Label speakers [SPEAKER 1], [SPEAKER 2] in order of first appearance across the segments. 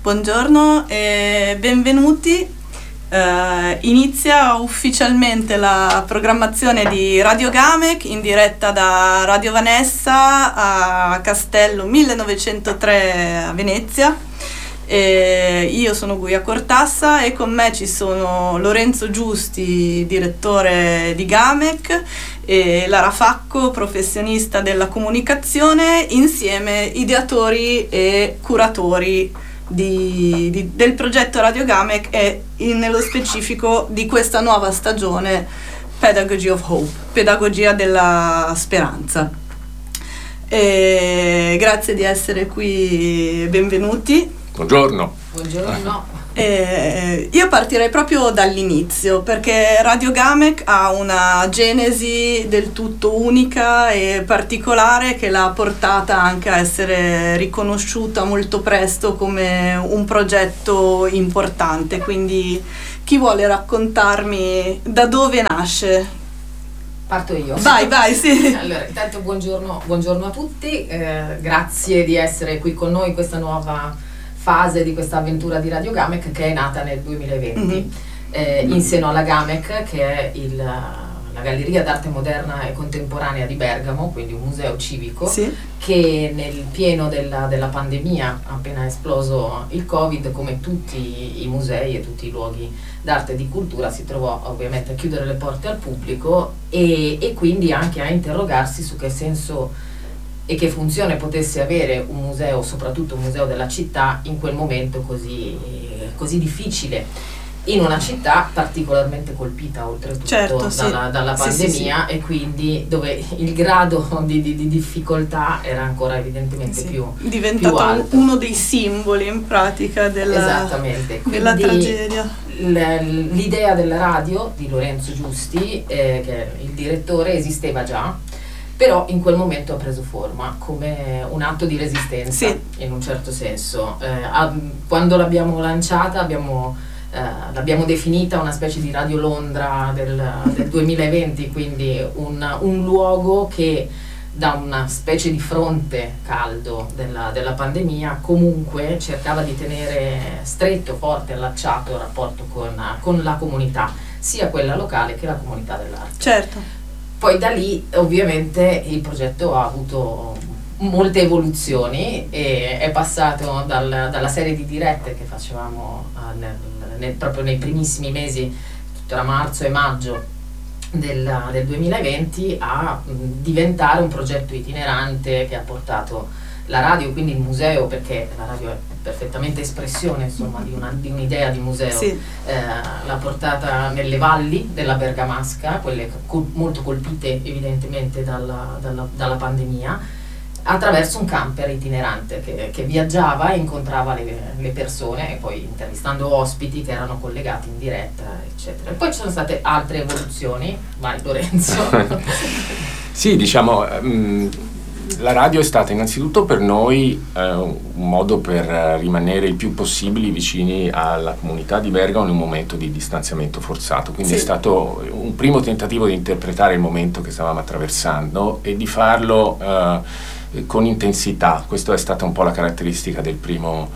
[SPEAKER 1] Buongiorno e benvenuti. Inizia ufficialmente la programmazione di Radio Gamec in diretta da Radio Vanessa a Castello 1903 a Venezia. Io sono Guia Cortassa e con me ci sono Lorenzo Giusti, direttore di Gamec, e Lara Facco, professionista della comunicazione, insieme ideatori e curatori del progetto Radio Gamec e nello specifico di questa nuova stagione Pedagogy of Hope, pedagogia della speranza. Grazie di essere qui, benvenuti.
[SPEAKER 2] Buongiorno.
[SPEAKER 3] Buongiorno.
[SPEAKER 1] Io partirei proprio dall'inizio, perché Radio Gamec ha una genesi del tutto unica e particolare che l'ha portata anche a essere riconosciuta molto presto come un progetto importante. Quindi chi vuole raccontarmi da dove nasce?
[SPEAKER 3] Parto io.
[SPEAKER 1] Vai, sì.
[SPEAKER 3] Allora, intanto buongiorno a tutti, grazie di essere qui con noi in questa nuova fase di questa avventura di Radio Gamec che è nata nel 2020 in seno alla Gamec, che è la Galleria d'Arte Moderna e Contemporanea di Bergamo, quindi un museo civico, sì, che nel pieno della pandemia, appena esploso il Covid, come tutti i musei e tutti i luoghi d'arte e di cultura, si trovò ovviamente a chiudere le porte al pubblico e quindi anche a interrogarsi su che senso e che funzione potesse avere un museo, soprattutto un museo della città, in quel momento così difficile, in una città particolarmente colpita oltretutto, certo, dalla pandemia, sì. E quindi dove il grado di difficoltà era ancora evidentemente più
[SPEAKER 1] diventato
[SPEAKER 3] più alto.
[SPEAKER 1] Uno dei simboli in pratica della tragedia.
[SPEAKER 3] L'idea della radio di Lorenzo Giusti, che è il direttore, esisteva già, però in quel momento ha preso forma come un atto di resistenza, sì, in un certo senso. Quando l'abbiamo lanciata l'abbiamo definita una specie di Radio Londra del 2020, quindi un luogo che da una specie di fronte caldo della pandemia comunque cercava di tenere stretto, forte, allacciato il rapporto con la comunità, sia quella locale che la comunità dell'arte.
[SPEAKER 1] Certo.
[SPEAKER 3] Poi da lì ovviamente il progetto ha avuto molte evoluzioni e è passato dalla serie di dirette che facevamo proprio nei primissimi mesi, tra marzo e maggio del 2020, a diventare un progetto itinerante che ha portato la radio, quindi il museo, perché la radio è perfettamente espressione, insomma, di un'idea di museo, sì, l'ha portata nelle valli della Bergamasca, quelle molto colpite evidentemente dalla pandemia, attraverso un camper itinerante che viaggiava e incontrava le persone, e poi intervistando ospiti che erano collegati in diretta, eccetera. E poi ci sono state altre evoluzioni. Vai Lorenzo.
[SPEAKER 2] Sì, diciamo, la radio è stata innanzitutto per noi un modo per rimanere il più possibili vicini alla comunità di Bergamo in un momento di distanziamento forzato, quindi sì, è stato un primo tentativo di interpretare il momento che stavamo attraversando e di farlo con intensità. Questa è stata un po' la caratteristica del primo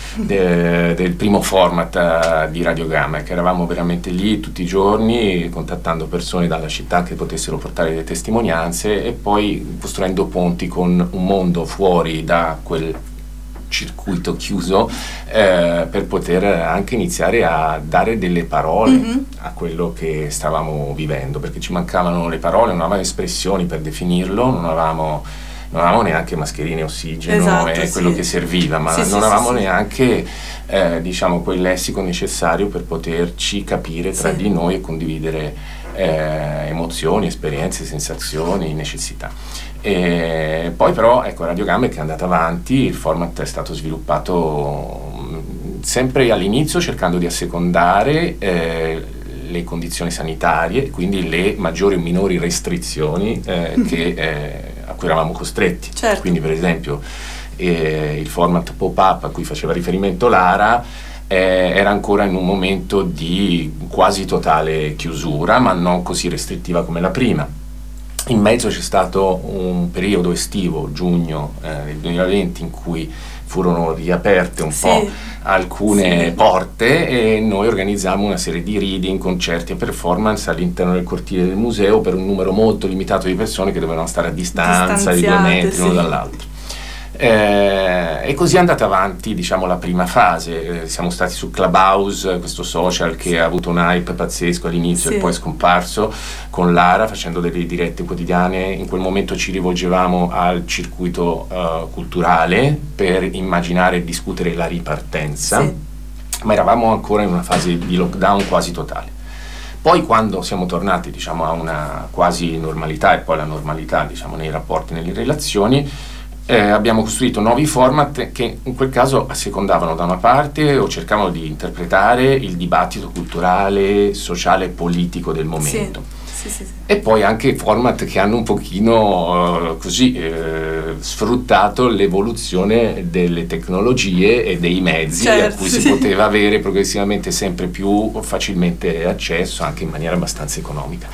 [SPEAKER 2] format di Radio Gamec, che eravamo veramente lì tutti i giorni contattando persone dalla città che potessero portare delle testimonianze e poi costruendo ponti con un mondo fuori da quel circuito chiuso, per poter anche iniziare a dare delle parole a quello che stavamo vivendo, perché ci mancavano le parole, non avevamo espressioni per definirlo, non avevamo neanche mascherine e ossigeno, esatto, quello che serviva, ma non avevamo neanche diciamo quel lessico necessario per poterci capire tra di noi e condividere emozioni, esperienze, sensazioni, necessità. E poi però ecco, Radio Gamec è andata avanti, il format è stato sviluppato sempre all'inizio cercando di assecondare le condizioni sanitarie, quindi le maggiori o minori restrizioni a cui eravamo costretti.
[SPEAKER 1] Certo.
[SPEAKER 2] Quindi per esempio il format pop-up a cui faceva riferimento Lara era ancora in un momento di quasi totale chiusura, ma non così restrittiva come la prima. In mezzo c'è stato un periodo estivo, giugno del 2020, in cui furono riaperte un po' alcune porte e noi organizzammo una serie di reading, concerti e performance all'interno del cortile del museo per un numero molto limitato di persone che dovevano stare a distanza di 2 metri l'uno dall'altro. E così è andata avanti, diciamo, la prima fase. Siamo stati su Clubhouse, questo social che ha avuto un hype pazzesco all'inizio e poi è scomparso, con Lara, facendo delle dirette quotidiane. In quel momento ci rivolgevamo al circuito culturale per immaginare e discutere la ripartenza, ma eravamo ancora in una fase di lockdown quasi totale. Poi quando siamo tornati, diciamo, a una quasi normalità e poi alla normalità, diciamo, nei rapporti, nelle relazioni, abbiamo costruito nuovi format che in quel caso assecondavano da una parte o cercavano di interpretare il dibattito culturale, sociale e politico del momento. E poi anche format che hanno un pochino sfruttato l'evoluzione delle tecnologie e dei mezzi a cui si poteva avere progressivamente sempre più facilmente accesso, anche in maniera abbastanza economica.